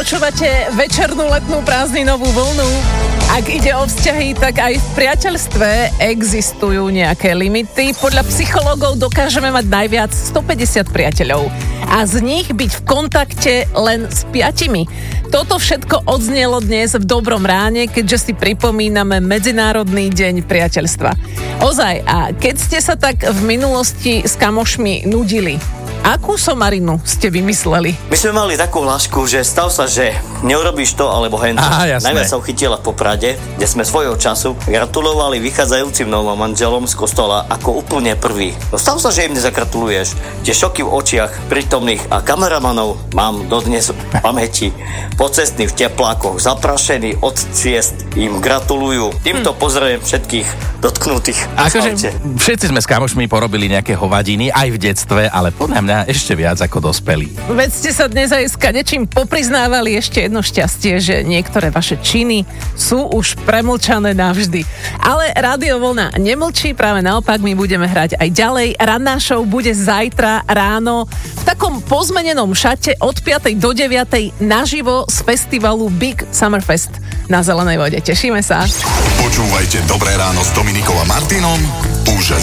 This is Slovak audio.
Počúvate večernú letnú prázdninovú vlnu. Ak ide o vzťahy, tak aj v priateľstve existujú nejaké limity. Podľa psychológov dokážeme mať najviac 150 priateľov a z nich byť v kontakte len s 5. Toto všetko odznelo dnes v Dobrom ráne, keďže si pripomíname Medzinárodný deň priateľstva. Ozaj, a keď ste sa tak v minulosti s kamošmi nudili, akú somarinu ste vymysleli? My sme mali takú hlášku, že stav sa, že neurobíš to, alebo hento. Najviac sa uchytila v Poprade, kde sme svojho času gratulovali vychádzajúcim novom manželom z kostola ako úplne prvý. No stav sa, že im nezagratuluješ. Tie šoky v očiach prítomných a kameramanov mám dodnes v pamäti. Pocestní v teplákoch, zaprašení od ciest im gratulujú. Týmto pozdravím všetkých dotknutých. Akože všetci sme s kamošmi porobili nejaké hovadiny aj v detstve, ale podľa mňa ešte viac ako dospelí. Veď ste sa dnes aj s kadečím popriznávali. Ešte jedno šťastie, že niektoré vaše činy sú už premlčané navždy. Ale Rádio Vlna nemlčí, práve naopak, my budeme hrať aj ďalej. Ranná show bude zajtra ráno v takom pozmenenom šate od 5. do 9. naživo z festivalu Big Summer Fest na Zelenej vode. Tešíme sa. Počúvajte Dobré ráno s Dominikou a Martinom už